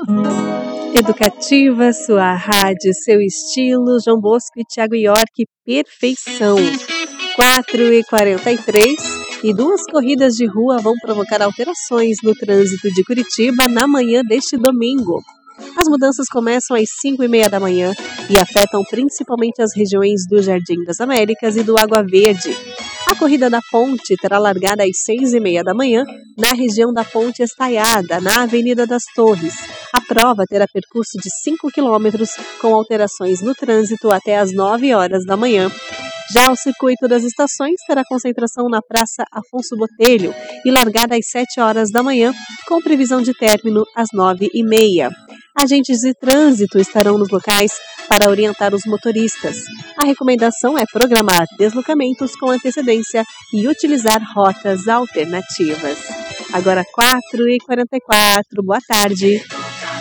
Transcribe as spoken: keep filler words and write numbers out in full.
Educativa, sua rádio, seu estilo, João Bosco e Thiago York, perfeição. quatro e quarenta e três e duas corridas de rua vão provocar alterações no trânsito de Curitiba na manhã deste domingo. As mudanças começam às cinco e meia da manhã e afetam principalmente as regiões do Jardim das Américas e do Água Verde. A corrida da ponte terá largada às seis e meia da manhã na região da Ponte Estaiada, na Avenida das Torres. A prova terá percurso de cinco quilômetros, com alterações no trânsito até às nove horas da manhã. Já o circuito das estações terá concentração na Praça Afonso Botelho e largada às sete horas da manhã, com previsão de término às nove e meia. Agentes de trânsito estarão nos locais para orientar os motoristas. A recomendação é programar deslocamentos com antecedência e utilizar rotas alternativas. Agora quatro e quarenta e quatro, boa tarde.